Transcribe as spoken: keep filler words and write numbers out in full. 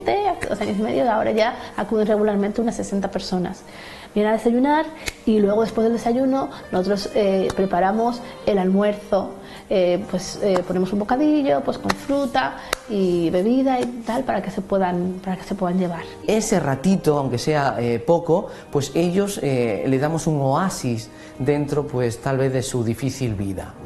dos años y medio, ahora ya acuden regularmente unas sesenta personas. Vienen a desayunar y luego después del desayuno nosotros eh, preparamos el almuerzo, eh, pues eh, ponemos un bocadillo pues con fruta y bebida y tal para que se puedan, para que se puedan llevar. Ese ratito, aunque sea eh, poco, pues ellos eh, le damos un oasis dentro pues tal vez de su difícil vida.